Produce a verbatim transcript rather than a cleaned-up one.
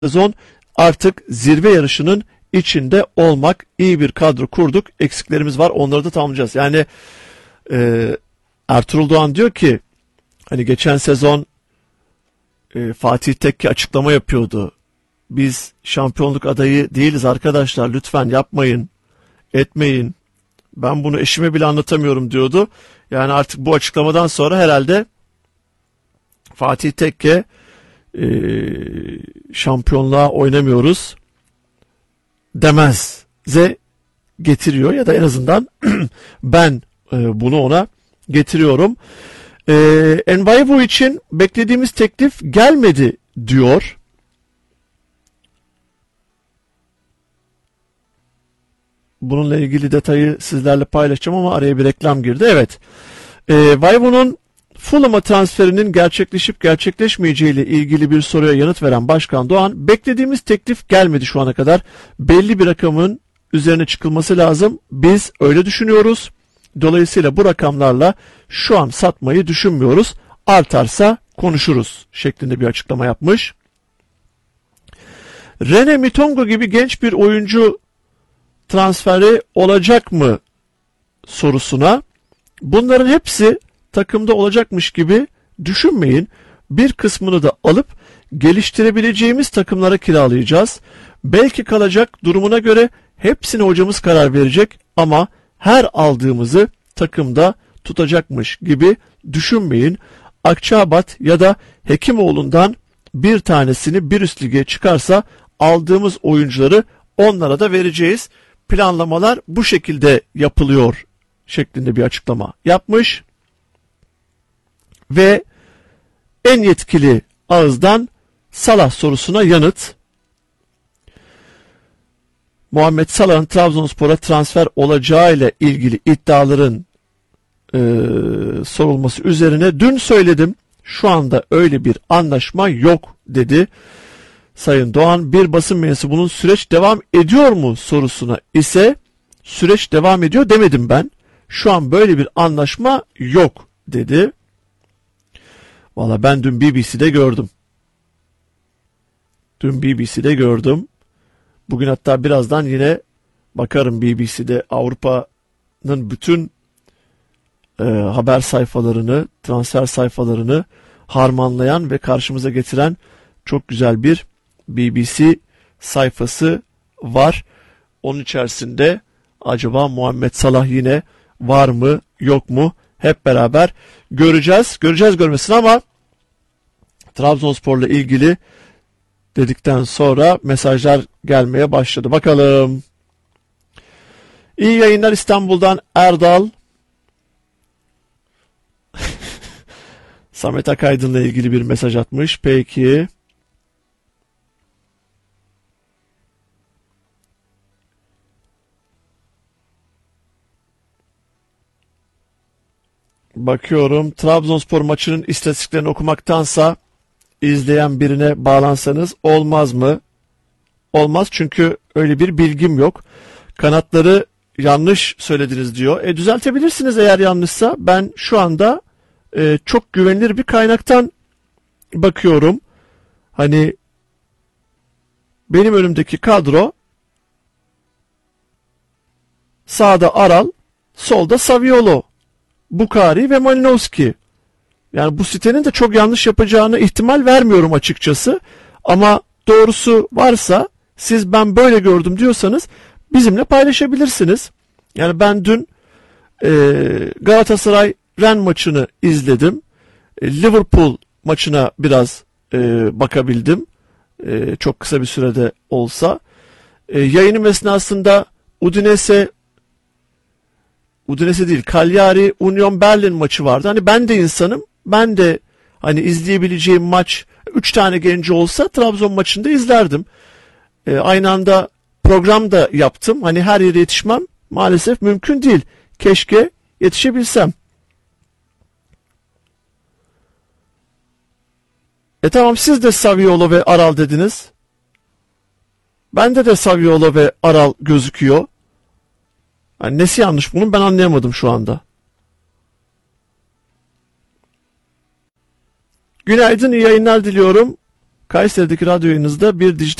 sezon artık zirve yarışının içinde olmak. İyi bir kadro kurduk. Eksiklerimiz var. Onları da tamamlayacağız. Yani e, Ertuğrul Doğan diyor ki hani geçen sezon e, Fatih Tekke açıklama yapıyordu. Biz şampiyonluk adayı değiliz arkadaşlar. Lütfen yapmayın. Etmeyin. Ben bunu eşime bile anlatamıyorum diyordu. Yani artık bu açıklamadan sonra herhalde Fatih Tekke e, şampiyonluğa oynamıyoruz demezze getiriyor ya da en azından ben e, bunu ona getiriyorum. E, Envayevu için beklediğimiz teklif gelmedi diyor. Bununla ilgili detayı sizlerle paylaşacağım ama araya bir reklam girdi. Evet. E, Vayevu'nun Fulham'a transferinin gerçekleşip gerçekleşmeyeceği ile ilgili bir soruya yanıt veren Başkan Doğan, beklediğimiz teklif gelmedi şu ana kadar. Belli bir rakamın üzerine çıkılması lazım. Biz öyle düşünüyoruz. Dolayısıyla bu rakamlarla şu an satmayı düşünmüyoruz. Artarsa konuşuruz şeklinde bir açıklama yapmış. Rene Mitongo gibi genç bir oyuncu transferi olacak mı sorusuna, bunların hepsi takımda olacakmış gibi düşünmeyin. Bir kısmını da alıp geliştirebileceğimiz takımlara kiralayacağız. Belki kalacak, durumuna göre hepsine hocamız karar verecek ama her aldığımızı takımda tutacakmış gibi düşünmeyin. Akçaabat ya da Hekimoğlu'ndan bir tanesini bir üst lige çıkarsa aldığımız oyuncuları onlara da vereceğiz. Planlamalar bu şekilde yapılıyor şeklinde bir açıklama yapmış. Ve en yetkili ağızdan Salah sorusuna yanıt. Muhammed Salah'ın Trabzonspor'a transfer olacağı ile ilgili iddiaların e, sorulması üzerine dün söyledim. Şu anda öyle bir anlaşma yok dedi Sayın Doğan. Bir basın mensubunun süreç devam ediyor mu sorusuna ise süreç devam ediyor demedim ben. Şu an böyle bir anlaşma yok dedi. Valla ben dün B B C'de gördüm. Dün B B C'de gördüm. Bugün hatta birazdan yine bakarım B B C'de Avrupa'nın bütün e, haber sayfalarını, transfer sayfalarını harmanlayan ve karşımıza getiren çok güzel bir B B C sayfası var. Onun içerisinde acaba Muhammed Salah yine var mı yok mu hep beraber göreceğiz. Göreceğiz görmesin ama Trabzonspor'la ilgili dedikten sonra mesajlar gelmeye başladı. Bakalım. İyi yayınlar İstanbul'dan Erdal. Samet Akaydın'la ilgili bir mesaj atmış. Peki. Bakıyorum. Trabzonspor maçının istatistiklerini okumaktansa izleyen birine bağlansanız olmaz mı? Olmaz çünkü öyle bir bilgim yok. Kanatları yanlış söylediniz diyor. E düzeltebilirsiniz eğer yanlışsa. Ben şu anda e, çok güvenilir bir kaynaktan bakıyorum. Hani benim önümdeki kadro sağda Aral, solda Saviolo, Bukari ve Malinowski. Yani bu sitenin de çok yanlış yapacağını ihtimal vermiyorum açıkçası. Ama doğrusu varsa siz ben böyle gördüm diyorsanız bizimle paylaşabilirsiniz. Yani ben dün e, Galatasaray Ren maçını izledim. E, Liverpool maçına biraz e, bakabildim. E, çok kısa bir sürede olsa. E, yayınım esnasında Udinese Udinese değil, Cagliari Union Berlin maçı vardı. Hani ben de insanım. Ben de hani izleyebileceğim maç üç tane genci olsa Trabzon maçında izlerdim. E, aynı anda program da yaptım. Hani her yere yetişmem maalesef mümkün değil. Keşke yetişebilsem. E tamam siz de Saviolo ve Aral dediniz. Bende de Saviolo ve Aral gözüküyor. Yani nesi yanlış bunun ben anlayamadım şu anda. Günaydın, iyi yayınlar diliyorum. Kayseri'deki radyo yayınınızda bir dijital